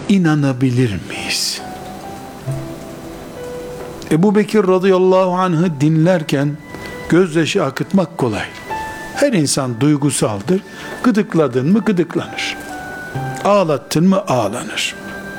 inanabilir miyiz? Ebu Bekir radıyallahu anh'ı dinlerken gözyaşı akıtmak kolay. Her insan duygusaldır. Gıdıkladın mı gıdıklanır. Ağlattın mı ağlanır.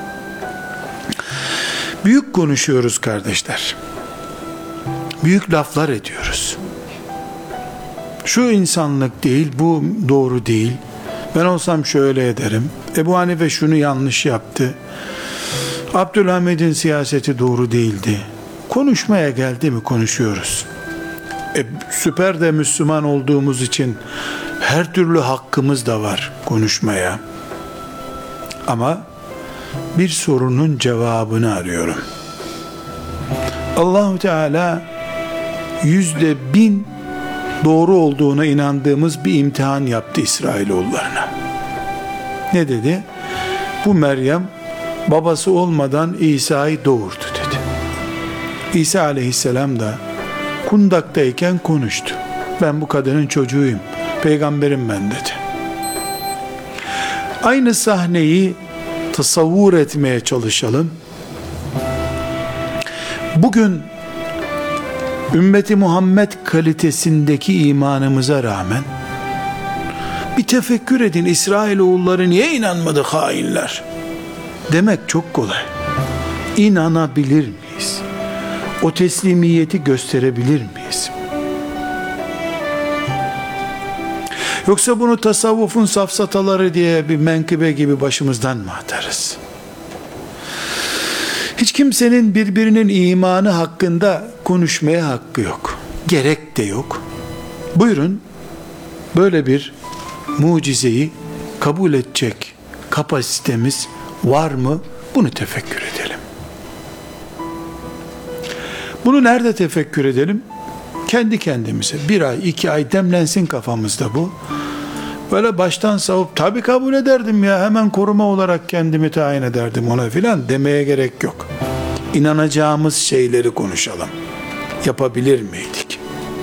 Büyük konuşuyoruz kardeşler. Büyük laflar ediyoruz. Şu insanlık değil, bu doğru değil. Ben olsam şöyle ederim. Ebu Hanife şunu yanlış yaptı. Abdülhamid'in siyaseti doğru değildi. Konuşmaya geldi mi konuşuyoruz. Süper de Müslüman olduğumuz için her türlü hakkımız da var konuşmaya. Ama bir sorunun cevabını arıyorum. Allah-u Teala 100% doğru olduğuna inandığımız bir imtihan yaptı İsrailoğullarına. Ne dedi? Bu Meryem babası olmadan İsa'yı doğurdu dedi. İsa aleyhisselam da kundaktayken konuştu. Ben bu kadının çocuğuyum. Peygamberim ben dedi. Aynı sahneyi tasavvur etmeye çalışalım. Bugün ümmeti Muhammed kalitesindeki imanımıza rağmen bir tefekkür edin, İsrailoğulları niye inanmadı hainler demek çok kolay. İnanabilir miyiz? O teslimiyeti gösterebilir miyiz? Yoksa bunu tasavvufun safsataları diye bir menkıbe gibi başımızdan mı atarız? Hiç kimsenin birbirinin imanı hakkında konuşmaya hakkı yok. Gerek de yok. Buyurun, böyle bir mucizeyi kabul edecek kapasitemiz var mı? Bunu tefekkür edelim. Bunu nerede tefekkür edelim? Kendi kendimize. 1 ay, 2 ay demlensin kafamızda bu. Böyle baştan savup tabii kabul ederdim ya, hemen koruma olarak kendimi tayin ederdim ona filan demeye gerek yok. İnanacağımız şeyleri konuşalım. Yapabilir miydik?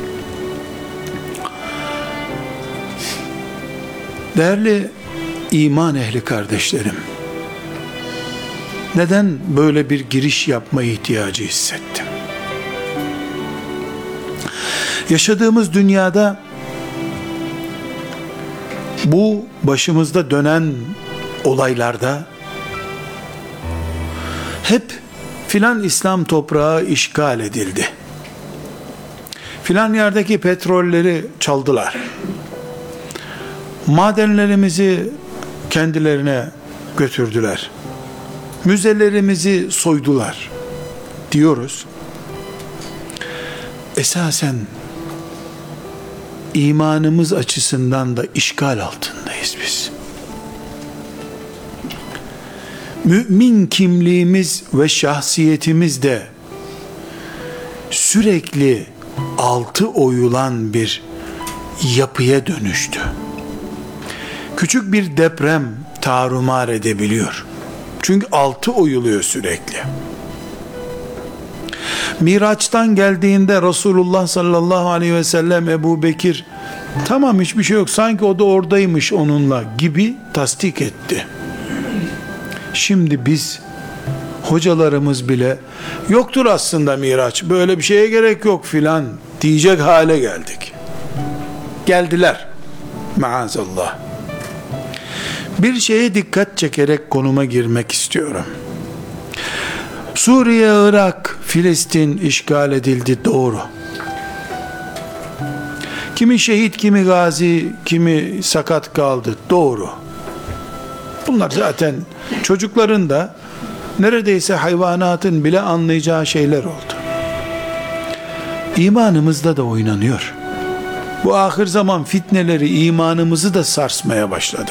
Değerli iman ehli kardeşlerim, neden böyle bir giriş yapma ihtiyacı hissettim? Yaşadığımız dünyada bu başımızda dönen olaylarda hep filan İslam toprağı işgal edildi. Filan yerdeki petrolleri çaldılar. Madenlerimizi kendilerine götürdüler. Müzelerimizi soydular diyoruz. Esasen imanımız açısından da işgal altındayız biz. Mümin kimliğimiz ve şahsiyetimiz de sürekli altı oyulan bir yapıya dönüştü. Küçük bir deprem tarumar edebiliyor. Çünkü altı oyuluyor sürekli. Miraç'tan geldiğinde Resulullah sallallahu aleyhi ve sellem Ebu Bekir tamam hiçbir şey yok, sanki o da oradaymış onunla gibi tasdik etti. Şimdi biz, hocalarımız bile yoktur aslında Miraç, böyle bir şeye gerek yok filan diyecek hale geldik. Geldiler maazallah. Bir şeye dikkat çekerek konuma girmek istiyorum. Suriye, Irak, Filistin işgal edildi, doğru. Kimi şehit, kimi gazi, kimi sakat kaldı, doğru. Bunlar zaten çocukların da neredeyse hayvanatın bile anlayacağı şeyler oldu. İmanımızda da oynanıyor. Bu ahir zaman fitneleri imanımızı da sarsmaya başladı.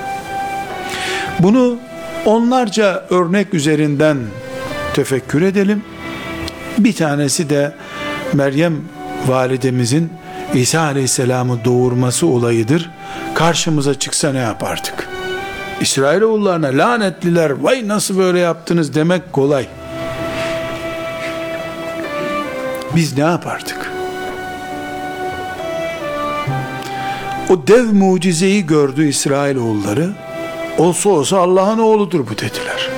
Bunu onlarca örnek üzerinden tefekkür edelim. Bir tanesi de Meryem validemizin İsa aleyhisselamı doğurması olayıdır. Karşımıza çıksa ne yapardık? İsrailoğullarına lanetliler, vay nasıl böyle yaptınız demek kolay. Biz ne yapardık? O dev mucizeyi gördü İsrailoğulları. Olsa olsa Allah'ın oğludur bu dediler.